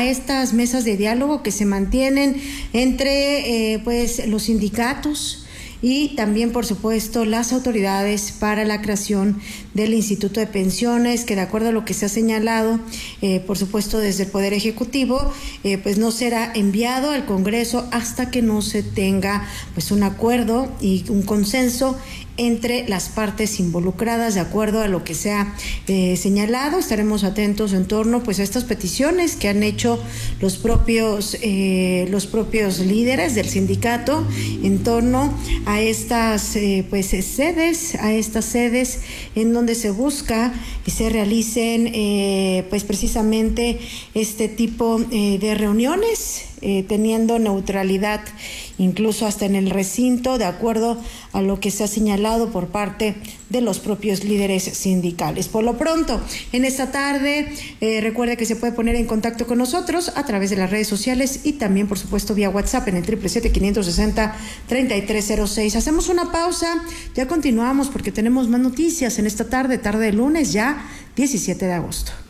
estas mesas de diálogo que se mantienen entre pues los sindicatos y también, por supuesto, las autoridades para la creación del Instituto de Pensiones, que de acuerdo a lo que se ha señalado, por supuesto, desde el Poder Ejecutivo, pues no será enviado al Congreso hasta que no se tenga pues un acuerdo y un consenso entre las partes involucradas, de acuerdo a lo que se ha señalado. Estaremos atentos en torno pues a estas peticiones que han hecho los propios líderes del sindicato en torno a estas sedes en donde se busca que se realicen pues precisamente este tipo de reuniones, teniendo neutralidad incluso hasta en el recinto, de acuerdo a lo que se ha señalado por parte de los propios líderes sindicales. Por lo pronto, en esta tarde, recuerde que se puede poner en contacto con nosotros a través de las redes sociales y también, por supuesto, vía WhatsApp en el 777-560-3306. Hacemos una pausa, ya continuamos porque tenemos más noticias en esta tarde de lunes, ya 17 de agosto.